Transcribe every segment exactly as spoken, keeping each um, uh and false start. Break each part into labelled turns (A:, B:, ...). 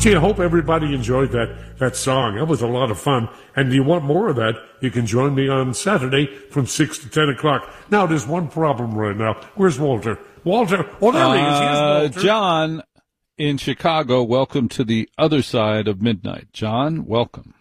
A: Gee, I hope everybody enjoyed that, that song. That was a lot of fun. And if you want more of that, you can join me on Saturday from six to ten o'clock. Now, there's one problem right now. Where's Walter? Walter? Oh, there he is. Here's Walter.
B: Uh, John in Chicago, welcome to the other side of midnight. John, welcome.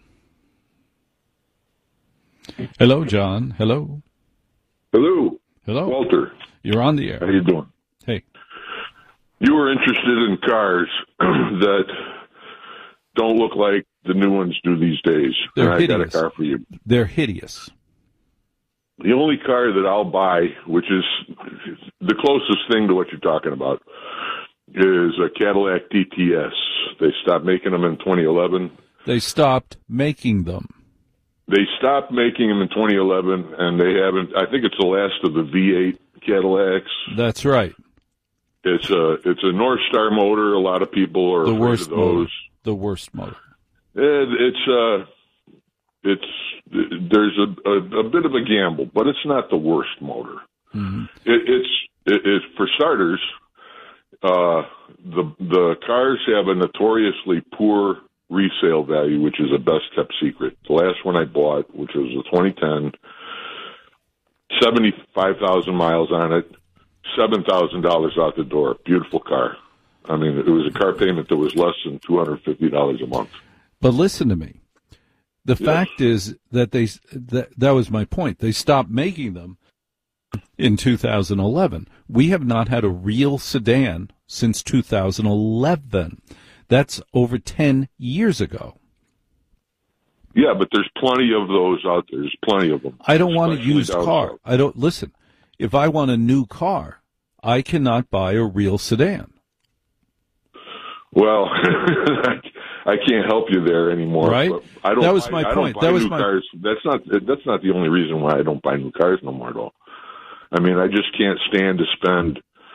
B: Hello, John. Hello.
C: Hello.
B: Hello.
C: Walter.
B: You're on the air.
C: How you doing?
B: Hey.
C: You were interested in cars that don't look like the new ones do these days.
B: They're
C: and
B: hideous.
C: I got a car for you.
B: They're hideous.
C: The only car that I'll buy, which is the closest thing to what you're talking about, is a Cadillac D T S. They stopped making them in twenty eleven.
B: They stopped making them.
C: They stopped making them in twenty eleven, and they haven't. I think it's the last of the V eight Cadillacs.
B: That's right.
C: It's a it's a North Star motor. A lot of people are
B: The
C: afraid
B: worst
C: of those.
B: motor. The worst motor.
C: It, it's uh, it's there's a, a a bit of a gamble, but it's not the worst motor.
B: Mm-hmm.
C: It, it's it, it's for starters. Uh, the the cars have a notoriously poor resale value, which is a best kept secret. The last one I bought, which was a twenty ten, seventy-five thousand miles on it, seven thousand dollars out the door. Beautiful car. I mean, it was a car payment that was less than two hundred fifty dollars a month.
B: But listen to me. The
C: Yes.
B: fact is that they that, that was my point. They stopped making them in two thousand eleven. We have not had a real sedan since two thousand eleven. That's over ten years ago.
C: Yeah, but there's plenty of those out there. There's plenty of them.
B: I don't want a
C: Especially
B: used
C: down
B: car.
C: south.
B: I don't listen. If I want a new car, I cannot buy a real sedan.
C: Well, I can't help you there anymore.
B: Right?
C: But I don't.
B: That was
C: buy,
B: my
C: I don't
B: point.
C: buy
B: That was
C: new
B: my-
C: cars. That's not. That's not the only reason why I don't buy new cars no more, though. I mean, I just can't stand to spend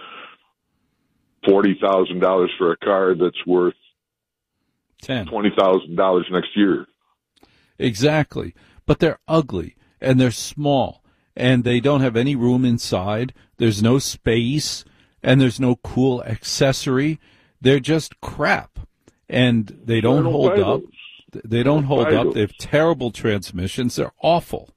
C: forty thousand dollars for a car that's worth
B: Ten.
C: twenty thousand dollars next year.
B: Exactly. But they're ugly and they're small and they don't have any room inside. There's no space and there's no cool accessory. They're just crap and they don't,
C: don't
B: hold
C: buy
B: up.
C: those.
B: They don't hold
C: buy
B: up.
C: those.
B: They have terrible transmissions. They're awful.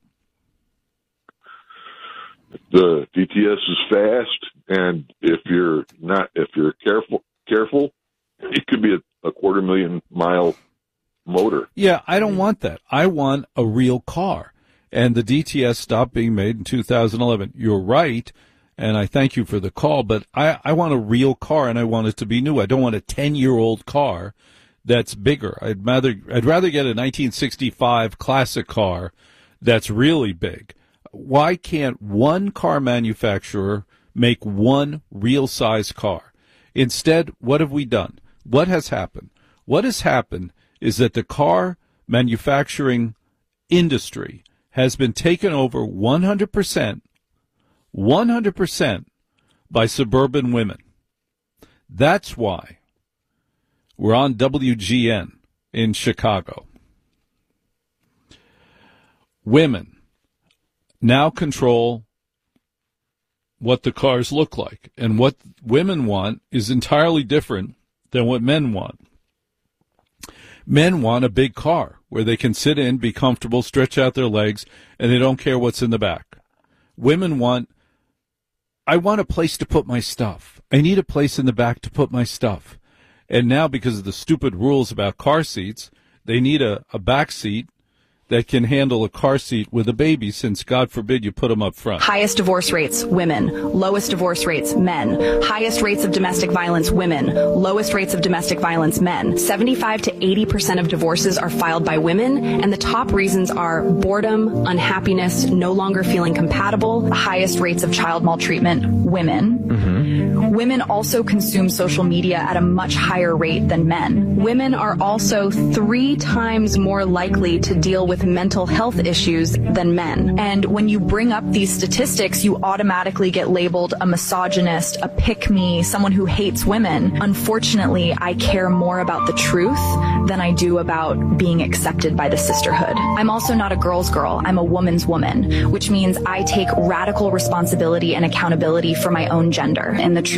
C: The D T S is fast, and if you're not, if you're careful, careful, it could be a, a quarter million mile motor.
B: Yeah, I don't want that. I want a real car. And the D T S stopped being made in two thousand eleven. You're right, and I thank you for the call, but I, I want a real car, and I want it to be new. I don't want a ten-year-old car that's bigger. I'd rather I'd rather get a nineteen sixty-five classic car that's really big. Why can't one car manufacturer make one real-size car? Instead, what have we done? What has happened? What has happened is that the car manufacturing industry has been taken over one hundred percent, one hundred percent by suburban women. That's why we're on W G N in Chicago. Women now control what the cars look like, and what women want is entirely different than what men want. Men want a big car where they can sit in, be comfortable, stretch out their legs, and they don't care what's in the back. Women want, I want a place to put my stuff. I need a place in the back to put my stuff. And now, because of the stupid rules about car seats, they need a, a back seat that can handle a car seat with a baby, since, God forbid, you put them up front.
D: Highest divorce rates, women. Lowest divorce rates, men. Highest rates of domestic violence, women. Lowest rates of domestic violence, men. seventy-five to eighty percent of divorces are filed by women, and the top reasons are boredom, unhappiness, no longer feeling compatible. Highest rates of child maltreatment, women. Mm-hmm. Women also consume social media at a much higher rate than men. Women are also three times more likely to deal with mental health issues than men. And when you bring up these statistics, you automatically get labeled a misogynist, a pick-me, someone who hates women. Unfortunately, I care more about the truth than I do about being accepted by the sisterhood. I'm also not a girl's girl. I'm a woman's woman, which means I take radical responsibility and accountability for my own gender. And the truth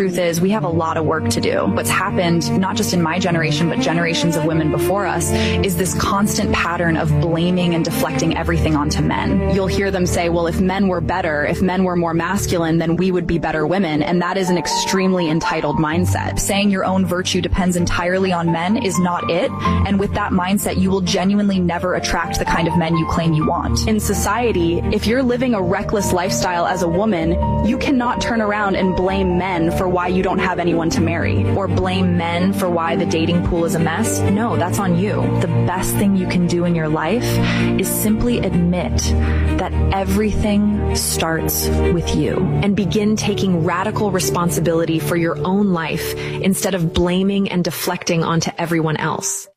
D: truth is we have a lot of work to do. What's happened, not just in my generation, but generations of women before us, is this constant pattern of blaming and deflecting everything onto men. You'll hear them say, well, if men were better, if men were more masculine, then we would be better women. And that is an extremely entitled mindset. Saying your own virtue depends entirely on men is not it. And with that mindset, you will genuinely never attract the kind of men you claim you want. In society, if you're living a reckless lifestyle as a woman, you cannot turn around and blame men for why you don't have anyone to marry, or blame men for why the dating pool is a mess. No, that's on you. The best thing you can do in your life is simply admit that everything starts with you and begin taking radical responsibility for your own life instead of blaming and deflecting onto everyone else.